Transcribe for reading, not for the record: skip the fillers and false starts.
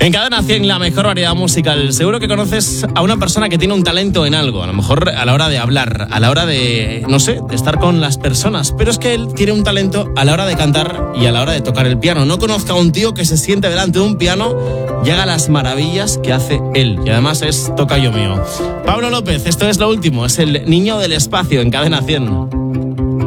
En Cadena 100, la mejor variedad musical. Seguro que conoces a una persona que tiene un talento en algo. A lo mejor a la hora de hablar, a la hora de, no sé, de estar con las personas. Pero es que él tiene un talento a la hora de cantar y a la hora de tocar el piano. No conozco a un tío que se siente delante de un piano y haga las maravillas que hace él. Y además es tocayo mío. Pablo López, esto es lo último. Es el niño del espacio en Cadena 100.